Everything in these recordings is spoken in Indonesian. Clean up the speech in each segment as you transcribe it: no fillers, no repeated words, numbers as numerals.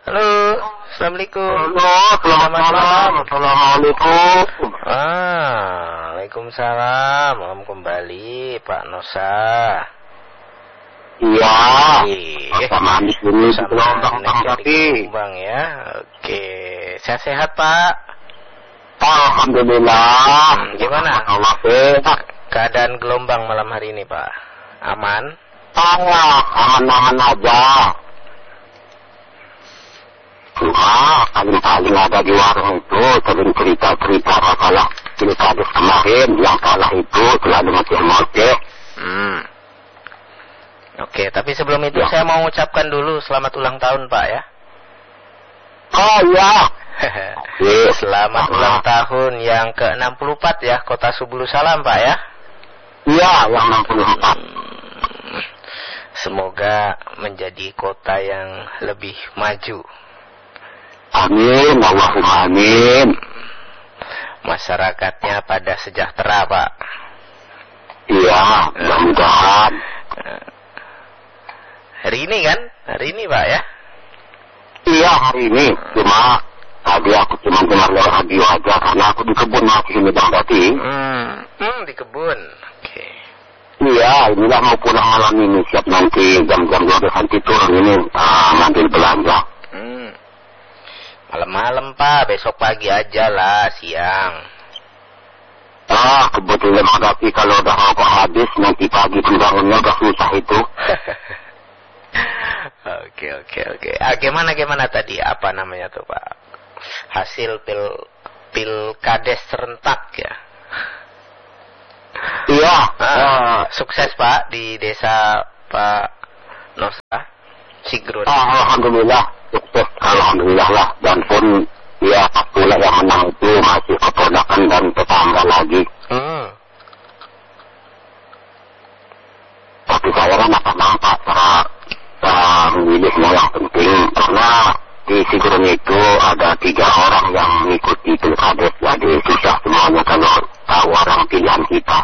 Halo, assalamualaikum. Halo, selamat malam. Assalamualaikum. Waalaikumsalam. Malam kembali, Pak Nosa. Iya. Sama di sini di Gelombang Gelombang ya. Oke, sehat-sehat Pak. Alhamdulillah. Gimana? Allah sehat. Keadaan Gelombang malam hari ini Pak? Aman? Aman-aman aja. Cuma paling-paling ada di warung itu sering cerita-cerita masalah pilkades kemarin yang kalah itu selalu ngoceh-ngoceh. Oke, tapi sebelum itu saya mau mengucapkan dulu selamat ulang tahun Pak ya. Oh iya. Selamat ulang tahun yang ke-64 ya, Kota Subulu Salam Pak ya. Iya, yang 64. Semoga menjadi kota yang lebih maju. Amin, Allahumma amin. Masyarakatnya pada sejahtera Pak. Iya, mudah-mudahan. Hari ini kan? Hari ini Pak ya? Iya, hari ini. Cuma tadi aku cuma dengar lewat radio aja karena aku di kebun masih ini Bang Dati. Di kebun. Oke. Iya, inilah mau pulang malam ini. Siap nanti jam-jam 12 nanti turun ini ngambil belanja. Malam-malam Pak, besok pagi aja lah, siang. Kebetulan Bang Dati kalau udah mau habis nanti pagi pembangunnya udah susah itu. Oke. Gimana tadi? Apa namanya tuh Pak? Hasil pilkades serentak ya? Iya. Sukses Pak di desa Pak Nosa, Sigrun. Alhamdulillah, sukses. Alhamdulillah lah. Dan pun ya pula yang menang itu masih keponakan dan tetangga lagi. Tapi saya kan nampak cara memilihnya yang penting karena di Sigrun itu ada 3 orang yang mengikuti pilkades, jadi susah semuanya kalau tahu orang pilihan kita.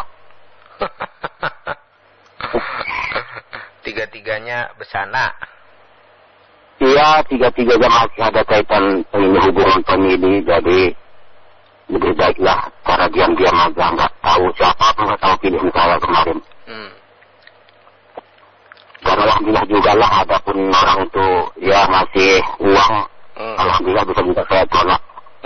Tiga-tiganya bersana. Iya, 3-3-nya masih ada kaitan ini hubungan pemilih, jadi lebih baiklah cara diam-diam aja, nggak tahu siapa pun nggak tahu pilihan saya kemarin. Dan alhamdulillah juga lah, ada pun orang itu ya masih uang, alhamdulillah bisa juga saya tolak.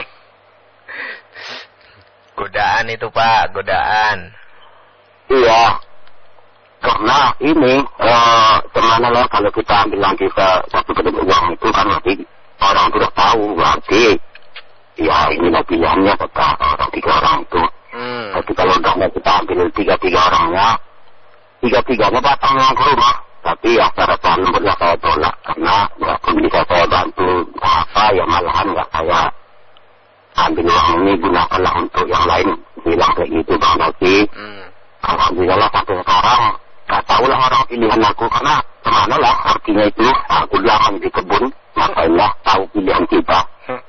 Godaan itu Pak, godaan. Iya, karena ini kemana lah kalau kita ambil nanti satu kedua uang itu kan nanti orang sudah tahu berarti ya inilah pilihannya kata orang 3 orang itu. Tapi kalau udah kita ambil 3 orangnya, 3-tiganya datang ke rumah. Tapi ya secara nomor ya saya tolak karena nggak bisa saya bantu apa ya, malahan nggak saya ambil uang ini gunakanlah untuk yang lain, bilang kayak gitu Bang Dati. Alhamdulillah sampai sekarang nggak tahu lah orang pilihan aku karena kemana lah artinya itu aku lama di kebun, makanya tahu pilihan kita.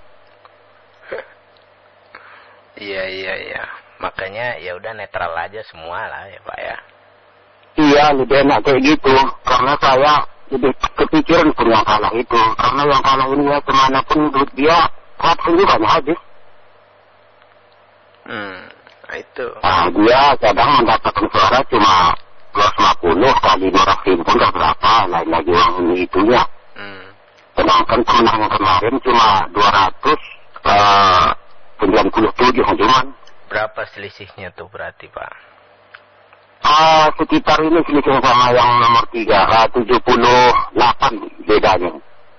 Iya. Makanya ya udah netral aja semua lah ya Pak ya. Iya, lebih enak kayak gitu karena saya lebih kepikiran pun yang kalah itu karena yang kalah ini ya kemanapun duit dia ratusan juga habis. Itu. Dia kadang mendapatkan suara cuma 250 kali 200.000 nggak berapa, lain lagi uang ini itunya. Sedangkan pemenang yang kemarin cuma 297 cuman. Berapa selisihnya tuh berarti Pak? Sekitar ini selisih sama yang nomor 3, 78 bedanya.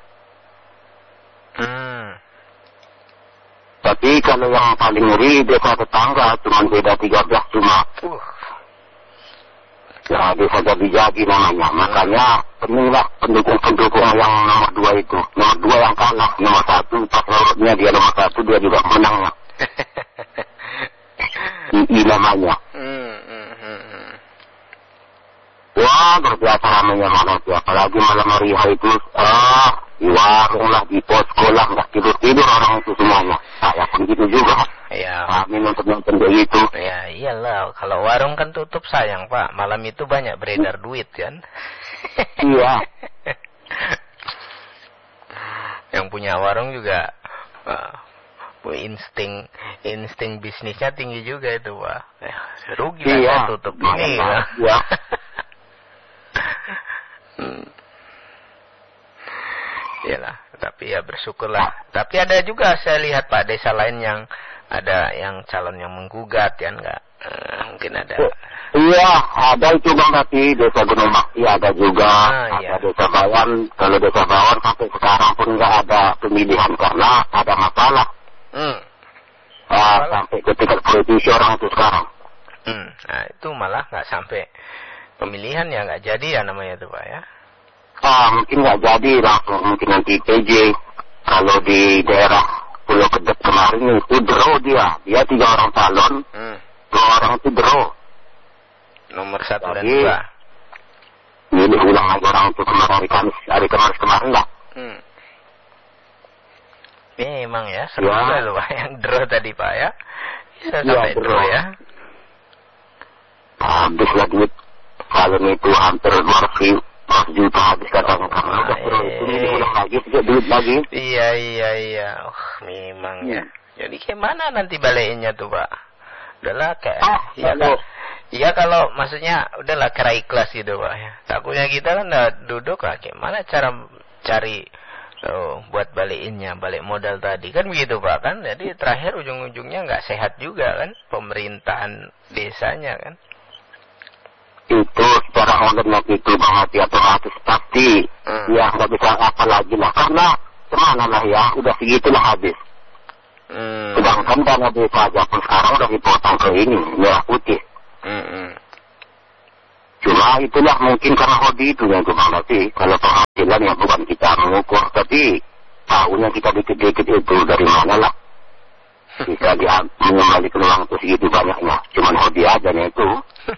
Tapi kalau yang paling ngeri desa tetangga cuma beda 13 cuma. Ya desa jadi namanya. Makanya pentinglah pendukung yang nomor 2 itu. Nomor 2 yang kalah, nomor 1 pas lautnya dia nomor 1 dia juga menang. I namanya. Wah, berbiasa namanya mana sih. Apalagi malam hari itu, di warung lah, di posko lah, nggak tidur orang itu semuanya. Saya pun gitu juga. Iya. Kami nonton begitu. Ya iyalah, kalau warung kan tutup sayang Pak. Malam itu banyak beredar duit kan. Iya. Yang yang punya warung juga insting bisnisnya tinggi juga itu, Pak. Rugi lah saya tutup ini. Ya. Iyalah, tapi ya bersyukurlah. Tapi ada juga saya lihat Pak desa lain yang ada yang calon yang menggugat kan enggak? Mungkin ada. Iya, ada itu Bang, tapi desa Gunung Bakti ada juga. Ada desa Bawan. Kalau desa Bawan sampai sekarang pun nggak ada pemilihan karena ada masalah. Sampai ke tingkat politisi orang itu sekarang. Nah itu malah nggak sampai pemilihan ya, nggak jadi ya namanya itu Pak ya. Mungkin nggak jadi langsung, mungkin nanti PJ. Kalau di daerah Pulau Kedep kemarin itu draw dia 3 orang calon, 2 orang itu draw. Nomor 1 dan 2. Ini ulang lagi orang itu kemarin hari Kamis kemarin lah. Memang ya, seru juga loh Pak yang draw tadi Pak ya. Bisa sampai draw ya. Habis lah duit calon itu hampir 200 juta habis katanya. Karena udah draw itu ini ulang lagi, tidak duit lagi. Iya. Memang ya. Jadi gimana nanti balikinnya tuh Pak? Udahlah kayak iya kalau maksudnya udahlah kira ikhlas gitu Pak ya. Takutnya kita kan udah duduk lah, gimana cara cari buat balikinnya, balik modal tadi kan begitu Pak kan. Jadi terakhir ujung-ujungnya nggak sehat juga kan pemerintahan desanya kan. Itu secara online itu banget ya, otomatis pasti ya nggak bisa apa lagi lah, karena kemana lah ya udah segitulah habis. Sedangkan dana desa aja pun sekarang udah dipotong ke ini merah putih. Cuma itulah mungkin karena hobi itu yang Bang, tapi kalau penghasilan ya bukan kita mengukur, tapi tahunya kita dikit-dikit itu dari mana lah bisa mengembalikan uang itu segitu banyaknya. Cuman hobi aja nih itu.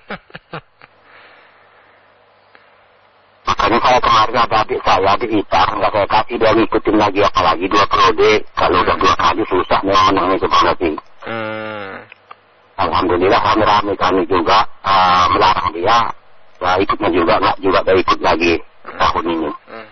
Makanya saya kemarin ada adik saya di Itar, nggak saya kasih dia ngikutin lagi, apalagi 2 periode. Kalau udah 2 kali susah menang itu Bang Lati. Alhamdulillah rame-rame kami juga melarang dia. Ya ikutnya juga nggak juga dia ikut lagi tahun ini.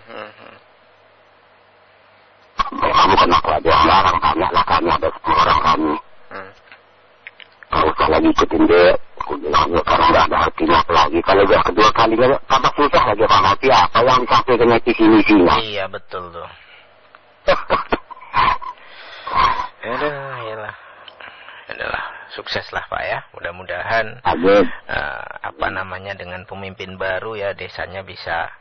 Bukan aku aja yang larang, banyak lah kami, ada 10 orang kami. Kalau usah lagi ikutin dia, aku bilang karena nggak ada artinya lagi. Kalau udah kedua kalinya tambah susah lagi Bang Hati, apa yang disampaikannya di sini-sini. Iya betul tuh. Adalah sukses lah Pak ya. Mudah-mudahan dengan pemimpin baru ya desanya bisa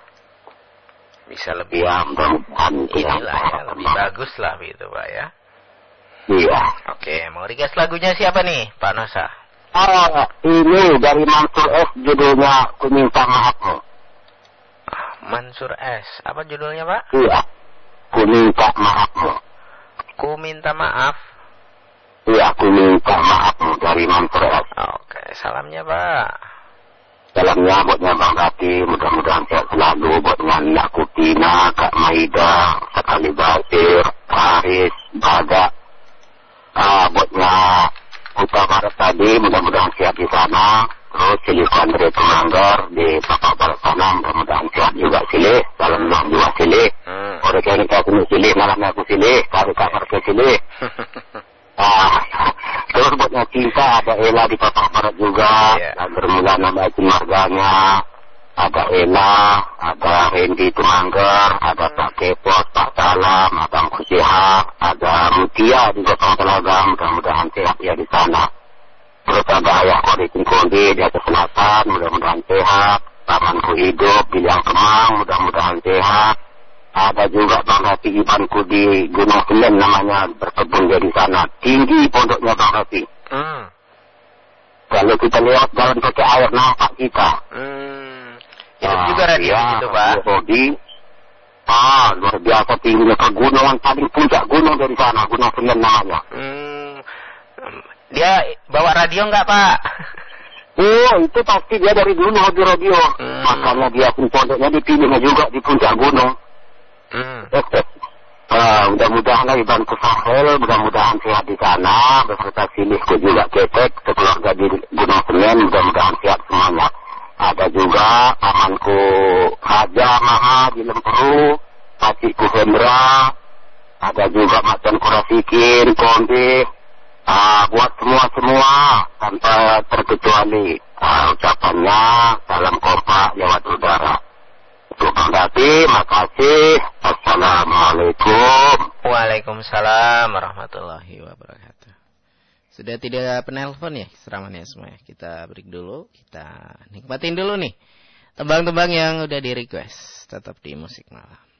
lebih lebih bagus lah gitu Pak ya. Iya. Oke, mau request lagunya siapa nih Pak Nosa? Ini dari Mansur S, judulnya Ku Minta Maafmu. Mansur S, apa judulnya Pak? Iya, Ku Minta Maafmu. Ku minta maaf. Iya, Ku Minta Maafmu dari Mansur S. Oke, salamnya Pak. Salamnya buatnya Bang Rati, mudah-mudahan sehat selalu. Buatnya Nia Kutina, Kak Maida, Sekali Basir, Haris, Baga. Buatnya Kota Barat tadi, mudah-mudahan sehat di sana. Terus Silih Andre Tumanggar di Bapak Barat sana, mudah-mudahan sehat juga Silih. Salam juga Silih. Orang kaya kita punya Silih, malamnya aku Silih, kari kasar ke Silih. Terus buatnya Cinta, ada Ella di Bapak Barat juga. Dan bermula nama keluarganya. Ada Ella, ada Hendy Tumanggar, ada Pak Kepot, Pak Salam, Abang Kusiha, ada Mutia di Gotong Telaga, mudah-mudahan sehat ya di sana. Terus ada Ayah Kori Kondi di atas selatan, mudah-mudahan sehat. Tamanku hidup, Bilang Kemang, mudah-mudahan sehat. Ada juga Bang Rati Ibanku di Gunung Senen namanya, berkebun di sana. Tinggi pondoknya Bang Rati. Kalau kita lihat jalan kaki air nampak kita. Itu juga radio gitu Pak. Hobi. Luar biasa tingginya, pegunungan paling puncak gunung dari sana, Gunung Senen namanya. Dia bawa radio nggak Pak? Itu pasti dia dari dulu hobi radio. Makanya dia pun pondoknya dipilihnya juga di puncak gunung. Mudah-mudahan Ibanku Sahel, mudah-mudahan sehat di sana. Beserta Silihku juga Ketek, keluarga di Gunung Senen, mudah-mudahan sehat semuanya. Ada juga pamanku Haja Maha di Lemperu, pakcikku Hendra, ada juga Macan Kurasikin, Kondi, buat semua tanpa terkecuali. Ucapannya salam kompak lewat udara. Untuk Bang Dati, makasih. Assalamualaikum. Waalaikumsalam warahmatullahi wabarakatuh. Sudah tidak penelpon ya, seramannya semua ya. Kita break dulu, kita nikmatin dulu nih tembang-tembang yang udah di request. Tetap di Musik Malam.